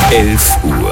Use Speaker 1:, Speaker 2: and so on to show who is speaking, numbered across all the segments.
Speaker 1: 11 Uhr.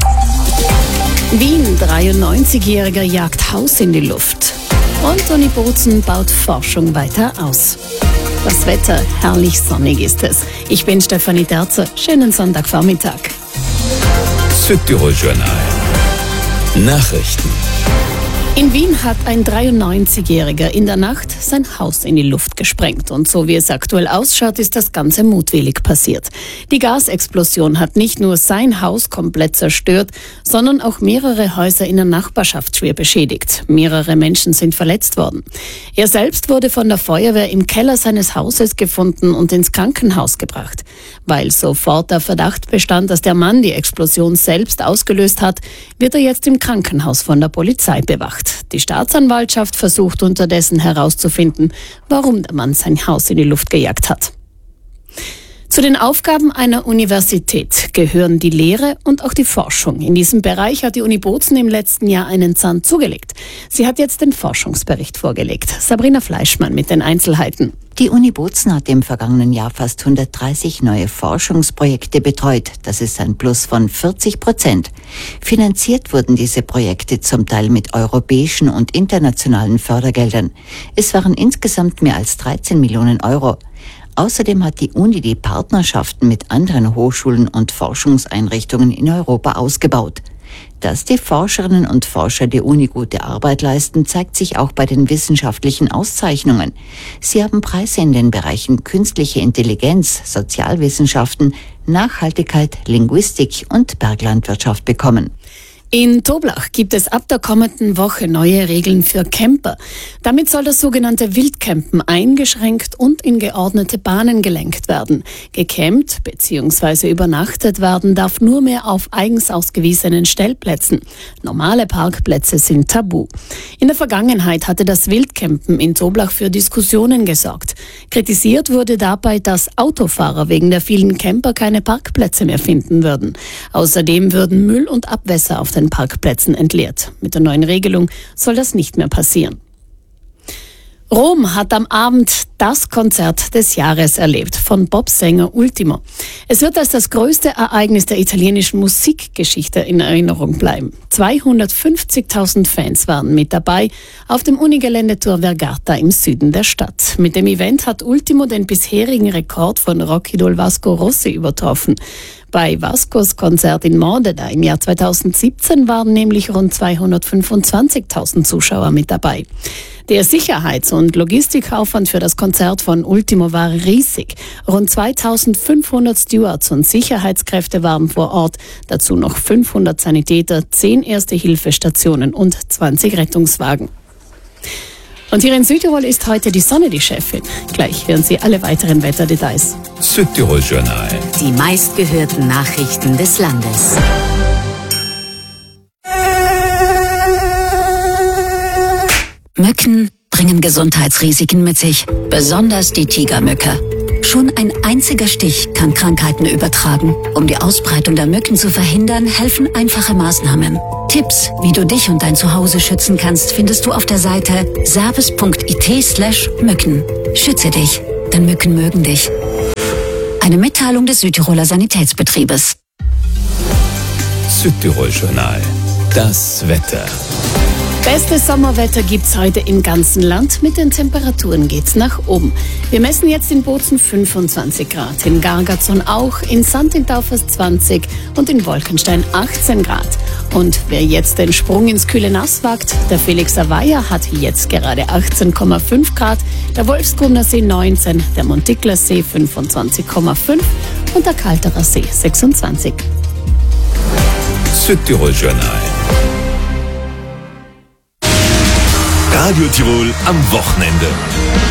Speaker 2: Wien, 93-Jähriger jagt Haus in die Luft. Und Uni Bozen baut Forschung weiter aus. Das Wetter, herrlich sonnig ist es. Ich bin Stefanie Terzer. Schönen Sonntagvormittag.
Speaker 1: Südtirol Journal. Nachrichten.
Speaker 2: In Wien hat ein 93-Jähriger in der Nacht sein Haus in die Luft gesprengt. Und so wie es aktuell ausschaut, ist das Ganze mutwillig passiert. Die Gasexplosion hat nicht nur sein Haus komplett zerstört, sondern auch mehrere Häuser in der Nachbarschaft schwer beschädigt. Mehrere Menschen sind verletzt worden. Er selbst wurde von der Feuerwehr im Keller seines Hauses gefunden und ins Krankenhaus gebracht. Weil sofort der Verdacht bestand, dass der Mann die Explosion selbst ausgelöst hat, wird er jetzt im Krankenhaus von der Polizei bewacht. Die Staatsanwaltschaft versucht unterdessen herauszufinden, warum der Mann sein Haus in die Luft gejagt hat. Zu den Aufgaben einer Universität gehören die Lehre und auch die Forschung. In diesem Bereich hat die Uni Bozen im letzten Jahr einen Zahn zugelegt. Sie hat jetzt den Forschungsbericht vorgelegt. Sabrina Fleischmann mit den Einzelheiten.
Speaker 3: Die Uni Bozen hat im vergangenen Jahr fast 130 neue Forschungsprojekte betreut. Das ist ein Plus von 40%. Finanziert wurden diese Projekte zum Teil mit europäischen und internationalen Fördergeldern. Es waren insgesamt mehr als 13 Millionen Euro. Außerdem hat die Uni die Partnerschaften mit anderen Hochschulen und Forschungseinrichtungen in Europa ausgebaut. Dass die Forscherinnen und Forscher der Uni gute Arbeit leisten, zeigt sich auch bei den wissenschaftlichen Auszeichnungen. Sie haben Preise in den Bereichen künstliche Intelligenz, Sozialwissenschaften, Nachhaltigkeit, Linguistik und Berglandwirtschaft bekommen.
Speaker 2: In Toblach gibt es ab der kommenden Woche neue Regeln für Camper. Damit soll das sogenannte Wildcampen eingeschränkt und in geordnete Bahnen gelenkt werden. Gecampt bzw. übernachtet werden darf nur mehr auf eigens ausgewiesenen Stellplätzen. Normale Parkplätze sind tabu. In der Vergangenheit hatte das Wildcampen in Toblach für Diskussionen gesorgt. Kritisiert wurde dabei, dass Autofahrer wegen der vielen Camper keine Parkplätze mehr finden würden. Außerdem würden Müll und Abwässer auf den Parkplätzen entleert. Mit der neuen Regelung soll das nicht mehr passieren. Rom hat am Abend das Konzert des Jahres erlebt von Popsänger Ultimo. Es wird als das größte Ereignis der italienischen Musikgeschichte in Erinnerung bleiben. 250.000 Fans waren mit dabei auf dem Unigelände Tor Vergata im Süden der Stadt. Mit dem Event hat Ultimo den bisherigen Rekord von Rockidol Vasco Rossi übertroffen. Bei Vascos Konzert in Modena im Jahr 2017 waren nämlich rund 225.000 Zuschauer mit dabei. Der Sicherheits- und Logistikaufwand für das Konzert von Ultimo war riesig. Rund 2.500 Stewards und Sicherheitskräfte waren vor Ort. Dazu noch 500 Sanitäter, 10 Erste-Hilfe-Stationen und 20 Rettungswagen. Und hier in Südtirol ist heute die Sonne die Chefin. Gleich hören Sie alle weiteren Wetterdetails.
Speaker 1: Südtirol Journal.
Speaker 4: Die meistgehörten Nachrichten des Landes. Mücken bringen Gesundheitsrisiken mit sich, besonders die Tigermücke. Schon ein einziger Stich kann Krankheiten übertragen. Um die Ausbreitung der Mücken zu verhindern, helfen einfache Maßnahmen. Tipps, wie du dich und dein Zuhause schützen kannst, findest du auf der Seite service.it/Mücken. Schütze dich, denn Mücken mögen dich. Eine Mitteilung des Südtiroler Sanitätsbetriebes.
Speaker 1: Südtirol Journal. Das Wetter.
Speaker 2: Bestes Sommerwetter gibt's heute im ganzen Land. Mit den Temperaturen geht's nach oben. Wir messen jetzt in Bozen 25 Grad, in Gargatzon auch, in Santindorf 20 und in Wolkenstein 18 Grad. Und wer jetzt den Sprung ins kühle Nass wagt, der Felix Avaya hat jetzt gerade 18,5 Grad, der Wolfsgrundner See 19, der Montikler See 25,5 und der Kalterer See 26.
Speaker 1: Südtirol Journal. Radio Tirol am Wochenende.